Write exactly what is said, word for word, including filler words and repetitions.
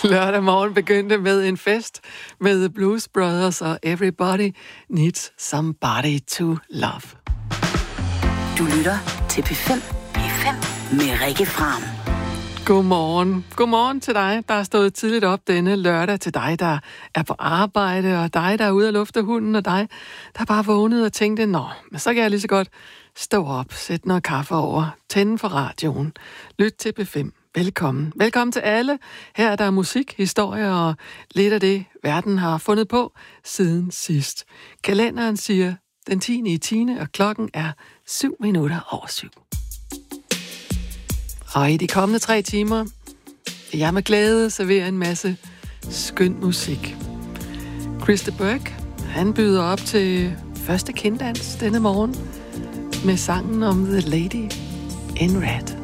Lørdag morgen begyndte med en fest med The Blues Brothers og Everybody Needs Somebody to Love. Du lytter til P fem. P fem med Rikke Fram. Godmorgen. Godmorgen til dig, der er stået tidligt op denne lørdag, til dig, der er på arbejde, og dig, der er ude at lufte hunden, og dig, der bare vågnede og tænkte, nå, men så kan jeg lige så godt stå op, sætte noget kaffe over, tænde for radioen, lyt til P fem. Velkommen. Velkommen til alle. Her er der musik, historie og lidt af det, verden har fundet på siden sidst. Kalenderen siger den tiende i tiende, og klokken er syv minutter over syv. Og i de kommende tre timer vil jeg med glæde servere en masse skøn musik. Chris de Burgh, han byder op til første kinddans denne morgen med sangen om The Lady in Red.